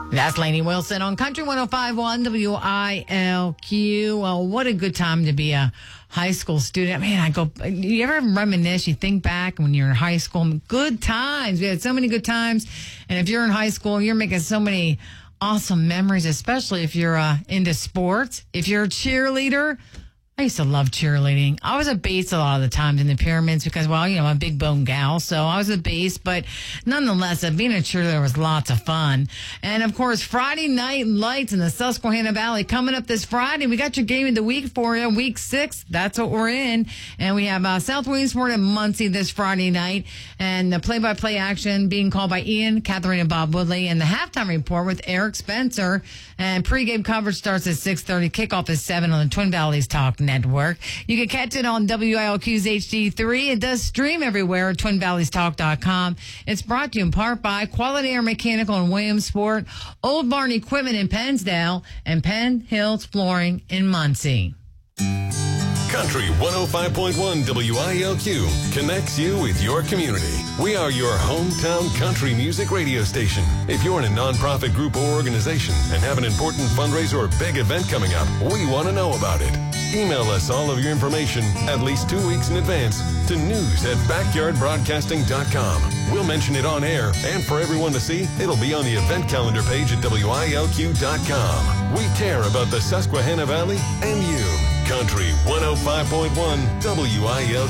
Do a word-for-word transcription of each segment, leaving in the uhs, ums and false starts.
That's Lainey Wilson on Country one oh five point one W I L Q. Well, what a good time to be a high school student. Man, I go, you ever reminisce? You think back when you're in high school, good times. We had so many good times. And if you're in high school, you're making so many awesome memories, especially if you're uh, into sports. If you're a cheerleader, I used to love cheerleading. I was a base a lot of the times in the pyramids because, well, you know, I'm a big bone gal, so I was a base. But nonetheless, uh, being a cheerleader was lots of fun. And, of course, Friday Night Lights in the Susquehanna Valley coming up this Friday. We got your game of the week for you, week six. That's what we're in. And we have uh, South Williamsport and Muncie this Friday night. And the play-by-play action being called by Ian, Catherine, and Bob Woodley. And the halftime report with Eric Spencer. And pregame coverage starts at six thirty. Kickoff is seven on the Twin Valleys Talk Network. You can catch it on W I L Q's H D three. It does stream everywhere at twin valleys talk dot com. It's brought to you in part by Quality Air Mechanical in Williamsport, Old Barn Equipment in Pennsdale, and Penn Hills Flooring in Muncie. Country one oh five point one W I L Q connects you with your community. We are your hometown country music radio station. If you're in a nonprofit group or organization and have an important fundraiser or big event coming up, we want to know about it. Email us all of your information at least two weeks in advance to news at backyard broadcasting dot com. We'll mention it on air, and for everyone to see, it'll be on the event calendar page at W I L Q dot com. We care about the Susquehanna Valley and you. Country one oh five point one W I L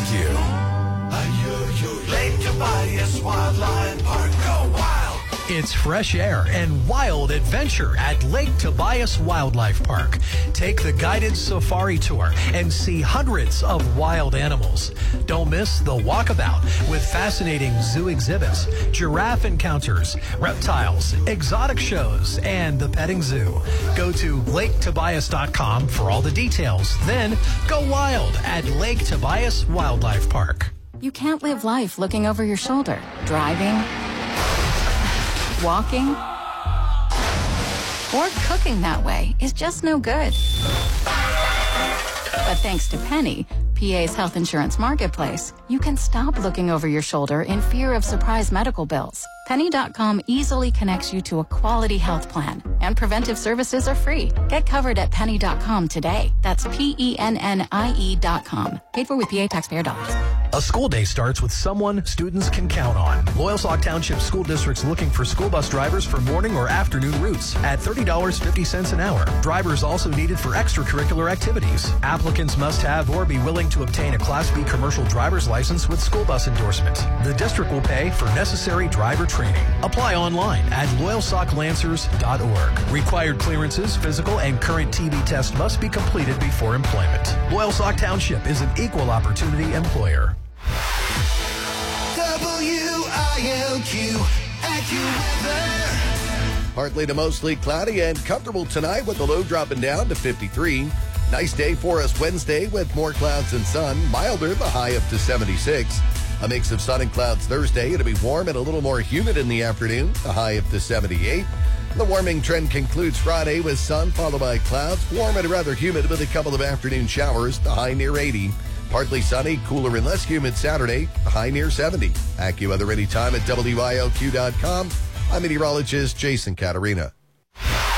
Q. Lake Tobias Wildlife Park. Go wild! It's fresh air and wild adventure at Lake Tobias Wildlife Park. Take the guided safari tour and see hundreds of wild animals. Don't miss the walkabout with fascinating zoo exhibits, giraffe encounters, reptiles, exotic shows, and the petting zoo. Go to lake tobias dot com for all the details. Then go wild at Lake Tobias Wildlife Park. You can't live life looking over your shoulder, driving, walking, or cooking that way is just no good. But thanks to Penny, P A's health insurance marketplace, you can stop looking over your shoulder in fear of surprise medical bills. Penny dot com easily connects you to a quality health plan, and preventive services are free. Get covered at penny dot com today. That's P E N N I E dot com. Paid for with P A taxpayer dollars. A school day starts with someone students can count on. Loyalsock Township School District's looking for school bus drivers for morning or afternoon routes at thirty dollars and fifty cents an hour. Drivers also needed for extracurricular activities. Applicants must have or be willing to obtain a Class B commercial driver's license with school bus endorsement. The district will pay for necessary driver training. Apply online at loyalsock lancers dot org. Required clearances, physical, and current T B test must be completed before employment. Loyalsock Township is an equal opportunity employer. W I L Q AccuWeather. Partly to mostly cloudy and comfortable tonight with the low dropping down to fifty-three. Nice day for us Wednesday with more clouds and sun. Milder, the high up to seventy-six. A mix of sun and clouds Thursday. It'll be warm and a little more humid in the afternoon. The high up to seventy-eight. The warming trend concludes Friday with sun followed by clouds. Warm and rather humid with a couple of afternoon showers. The high near eighty. Partly sunny, cooler and less humid Saturday. The high near seventy. AccuWeather anytime at W I L Q dot com. I'm meteorologist Jason Caterina.